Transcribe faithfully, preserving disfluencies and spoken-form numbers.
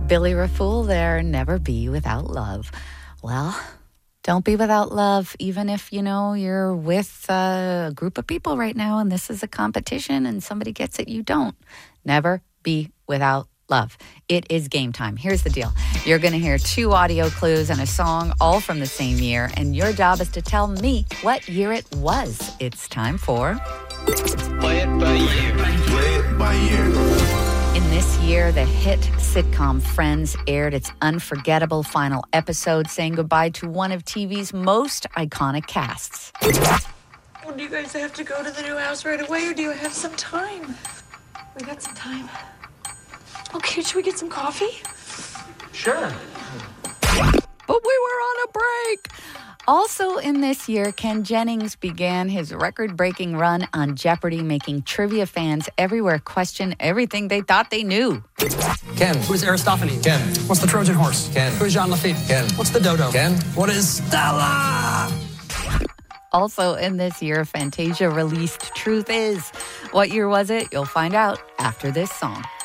Billy Rafool there, Never Be Without Love. Well, don't be without love, even if, you know, you're with a group of people right now and this is a competition and somebody gets it, you don't. Never be without love. It is game time. Here's the deal. You're going to hear two audio clues and a song, all from the same year, and your job is to tell me what year it was. It's time for... Play it by year. Play it by year. In this year, the hit sitcom Friends aired its unforgettable final episode, saying goodbye to one of T V's most iconic casts. Well, do you guys have to go to the new house right away, or do you have some time? We got some time. Okay, should we get some coffee? Sure. But we were on a break. Also in this year, Ken Jennings began his record-breaking run on Jeopardy, making trivia fans everywhere question everything they thought they knew. Ken. Who's Aristophanes? Ken. What's the Trojan horse? Ken. Who's Jean Lafitte? Ken. What's the dodo? Ken. What is Stella? Also in this year, Fantasia released Truth Is. What year was it? You'll find out after this song.